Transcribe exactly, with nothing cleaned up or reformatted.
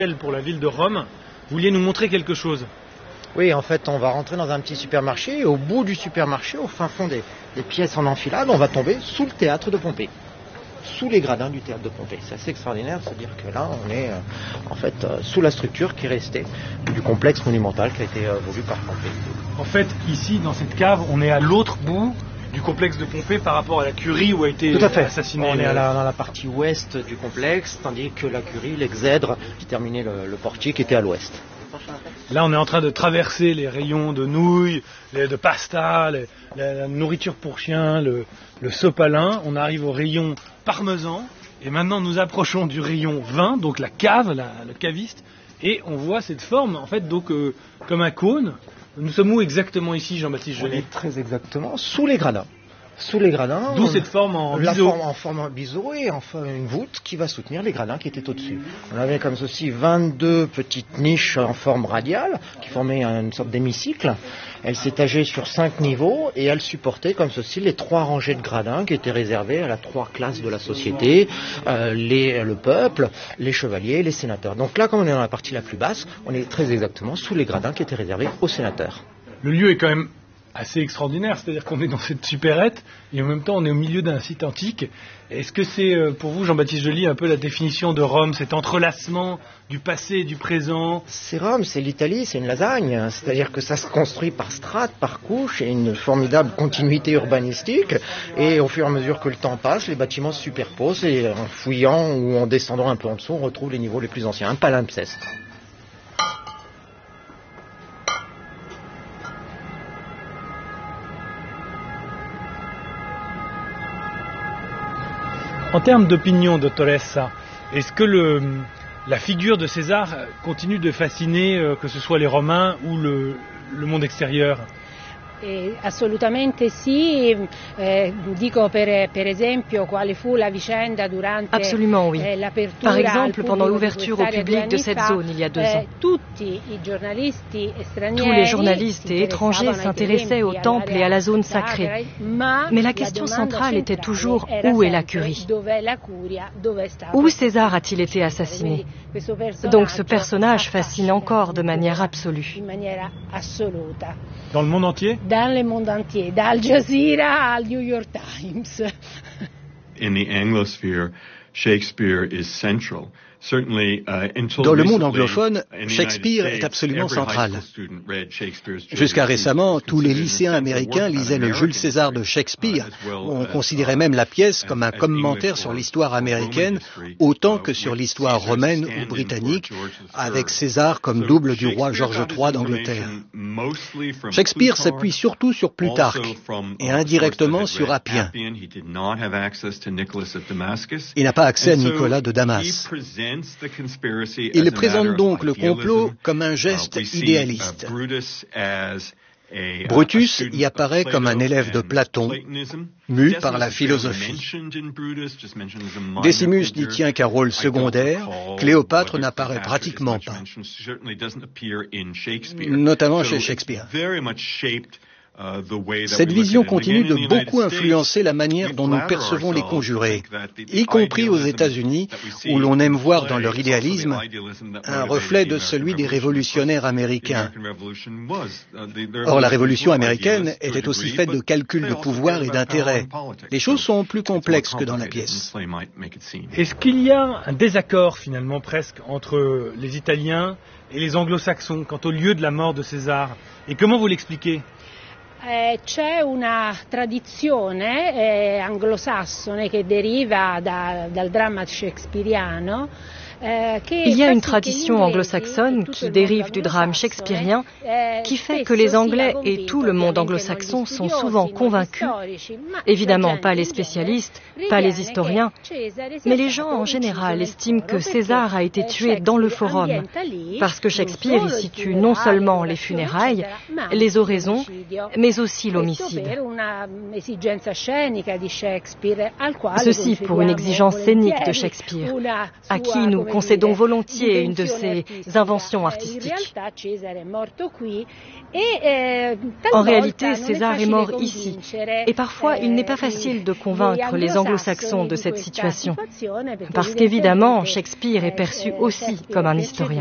Pour la ville de Rome, vous vouliez nous montrer quelque chose? Oui, en fait, on va rentrer dans un petit supermarché et au bout du supermarché, au fin fond des, des pièces en enfilade, on va tomber sous le théâtre de Pompée, sous les gradins du théâtre de Pompée. C'est assez extraordinaire de se dire que là, on est euh, en fait euh, sous la structure qui est restée du complexe monumental qui a été euh, voulu par Pompée. En fait, ici, dans cette cave, on est à l'autre bout du complexe de Pompée par rapport à la curie où a été Tout à fait. assassiné. On est à la, dans la partie ouest du complexe, tandis que la curie, l'exèdre, qui terminait le, le portique, était à l'ouest. Là, on est en train de traverser les rayons de nouilles, les, de pasta, les, la, la nourriture pour chiens, le, le sopalin. On arrive au rayon parmesan. Et maintenant, nous approchons du rayon vin, donc la cave, la, le caviste. Et on voit cette forme, en fait, donc euh, comme un cône. Nous sommes où exactement ici, Jean-Baptiste Joly? On est très exactement sous les gradins. Sous les gradins. D'où cette forme en la biseau. Forme en forme en biseau et enfin une voûte qui va soutenir les gradins qui étaient au-dessus. On avait comme ceci vingt-deux petites niches en forme radiale qui formaient une sorte d'hémicycle. Elle s'étageait sur cinq niveaux et elle supportait comme ceci les trois rangées de gradins qui étaient réservées à la trois classes de la société, euh, les, le peuple, les chevaliers, les sénateurs. Donc là, comme on est dans la partie la plus basse, on est très exactement sous les gradins qui étaient réservés aux sénateurs. Le lieu est quand même assez extraordinaire, c'est-à-dire qu'on est dans cette supérette et en même temps on est au milieu d'un site antique. Est-ce que c'est pour vous, Jean-Baptiste Joly, un peu la définition de Rome, cet entrelacement du passé et du présent? C'est Rome, c'est l'Italie, c'est une lasagne, c'est-à-dire que ça se construit par strates, par couches, et une formidable continuité urbanistique, et au fur et à mesure que le temps passe, les bâtiments se superposent, et en fouillant ou en descendant un peu en dessous, on retrouve les niveaux les plus anciens, un palimpseste. En termes d'opinion, dottoressa, est-ce que le, la figure de César continue de fasciner, euh, que ce soit les Romains ou le, le monde extérieur? Eh, assolutamente sì, eh, dico per, per esempio quale fu la vicenda durante Absolument oui. eh, l'apertura. Par exemple, pendant l'ouverture au public de cette zone il y a deux ans. Eh, tutti i giornalisti stranieri, Tous les journalistes et étrangers s'intéressaient au temple et à la zone sacrée. Mais la question centrale était toujours où est la curie? Où César a-t-il été assassiné? Donc ce personnage fascine encore de manière absolue. Dans le monde entier? Dans le monde entier, d'Al Jazeera al New York Times. In the Anglosphere, Shakespeare is central. Dans le monde anglophone, Shakespeare est absolument central. Jusqu'à récemment, tous les lycéens américains lisaient le Jules César de Shakespeare. On considérait même la pièce comme un commentaire sur l'histoire américaine, autant que sur l'histoire romaine ou britannique, avec César comme double du roi George trois d'Angleterre. Shakespeare s'appuie surtout sur Plutarque et indirectement sur Appien. Il n'a pas accès à Nicolas de Damas. Il présente donc le complot comme un geste idéaliste. Brutus y apparaît comme un élève de Platon, mu par la philosophie. Décimus n'y tient qu'un rôle secondaire, Cléopâtre n'apparaît pratiquement pas, notamment chez Shakespeare. Cette vision continue de beaucoup influencer la manière dont nous percevons les conjurés, y compris aux États-Unis, où l'on aime voir dans leur idéalisme un reflet de celui des révolutionnaires américains. Or, la révolution américaine était aussi faite de calculs de pouvoir et d'intérêt. Les choses sont plus complexes que dans la pièce. Est-ce qu'il y a un désaccord, finalement, presque, entre les Italiens et les Anglo-Saxons quant au lieu de la mort de César? Et comment vous l'expliquez? Eh, c'è una tradizione eh, anglosassone che deriva da, dal dramma shakespeariano. Il y a une tradition anglo-saxonne qui dérive du drame shakespearien qui fait que les Anglais et tout le monde anglo-saxon sont souvent convaincus, évidemment pas les spécialistes, pas les historiens, mais les gens en général estiment que César a été tué dans le forum, parce que Shakespeare y situe non seulement les funérailles, les oraisons, mais aussi l'homicide. Ceci pour une exigence scénique de Shakespeare, à qui nous concédons volontiers une de ses inventions artistiques. En réalité, César est mort ici, et parfois il n'est pas facile de convaincre les anglo-saxons de cette situation, parce qu'évidemment, Shakespeare est perçu aussi comme un historien.